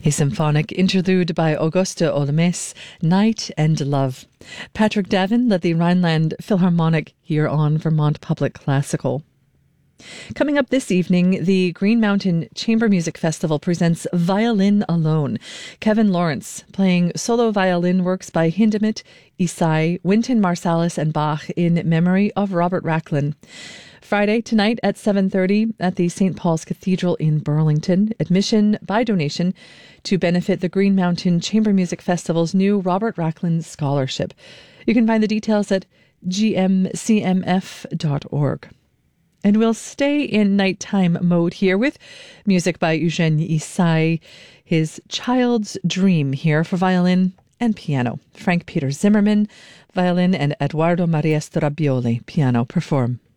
A symphonic interlude by Auguste Olmes, Night and Love. Patrick Davin led the Rhineland Philharmonic here on Vermont Public Classical. Coming up this evening, the Green Mountain Chamber Music Festival presents Violin Alone. Kevin Lawrence playing solo violin works by Hindemith, Isai, Wynton Marsalis and Bach in memory of Robert Rachlin. Friday tonight at 7:30 at the St. Paul's Cathedral in Burlington. Admission by donation to benefit the Green Mountain Chamber Music Festival's new Robert Rachlin Scholarship. You can find the details at gmcmf.org. And we'll stay in nighttime mode here with music by Eugène Isai, his Child's Dream here for violin and piano. Frank Peter Zimmermann, violin, and Eduardo Maria Strabbioli, piano, perform.